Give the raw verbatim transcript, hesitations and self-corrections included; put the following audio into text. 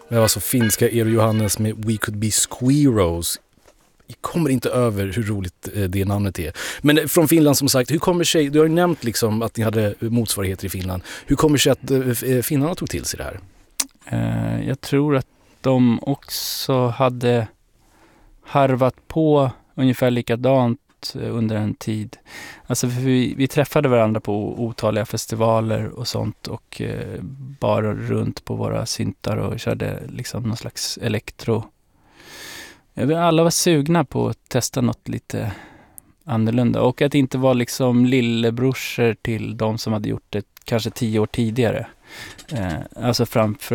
Det var alltså finska Eero Johannes med We Could Be Squirrels. Jag kommer inte över hur roligt det namnet är. Men från Finland som sagt, hur kommer sig, du har ju nämnt liksom att ni hade motsvarigheter i Finland. Hur kommer sig att finnarna tog till sig det här? Uh, jag tror att de också hade harvat på ungefär likadant under en tid. Alltså vi, vi träffade varandra på otaliga festivaler och sånt och eh, bara runt på våra syntar och körde liksom någon slags elektro. Alla var sugna på att testa något lite annorlunda och att inte vara liksom lillebrorsor till de som hade gjort det kanske tio år tidigare. Eh, alltså framför